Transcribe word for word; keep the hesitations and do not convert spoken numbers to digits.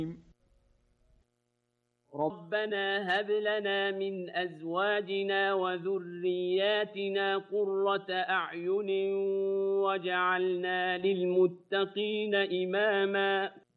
ربنا هب لنا من أزواجنا وذرياتنا قرة أعين واجعلنا للمتقين إماما